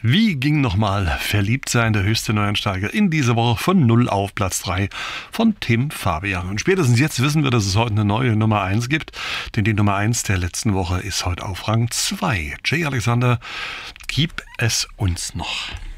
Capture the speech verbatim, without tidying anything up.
Wie ging nochmal Verliebt sein, der höchste Neuansteiger in dieser Woche von null auf Platz drei von Tim Fabian. Und spätestens jetzt wissen wir, dass es heute eine neue Nummer eins gibt, denn die Nummer eins der letzten Woche ist heute auf Rang zwei. Jay Alexander, gib es uns noch.